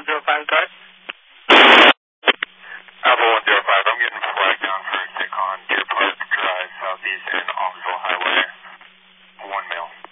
105, guard. Alpha 105, I'm getting flagged down for a stick on Deer Park Drive, Southeast and Augsville Highway. 1 male.